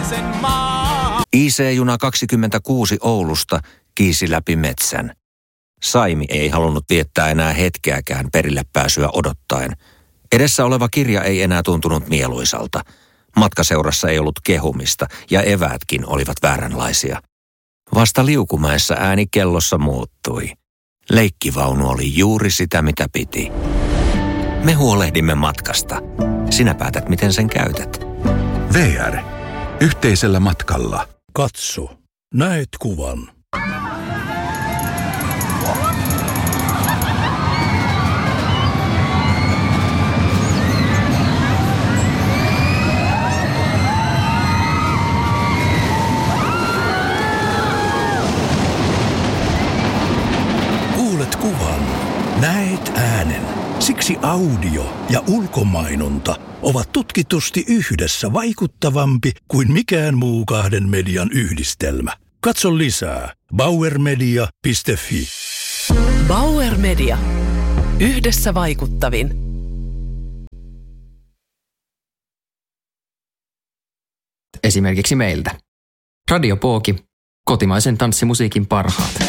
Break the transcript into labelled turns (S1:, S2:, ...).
S1: Suomalaisen maa.
S2: IC-juna 26 Oulusta kiisi läpi metsän. Saimi ei halunnut viettää enää hetkeäkään perille pääsyä odottaen. Edessä oleva kirja ei enää tuntunut mieluisalta. Matkaseurassa ei ollut kehumista ja eväätkin olivat vääränlaisia. Vasta Liukumäessä ääni kellossa muuttui. Leikkivaunu oli juuri sitä, mitä piti. Me huolehdimme matkasta. Sinä päätät, miten sen käytät.
S3: VR. Yhteisellä matkalla.
S4: Katso. Näet kuvan. Kuulet kuvan. Näet äänen. Siksi audio ja ulkomainonta ovat tutkitusti yhdessä vaikuttavampi kuin mikään muu kahden median yhdistelmä. Katso lisää bauermedia.fi.
S5: Bauer Media. Yhdessä vaikuttavin.
S6: Esimerkiksi meiltä. Radio Pooki. Kotimaisen tanssimusiikin parhaat.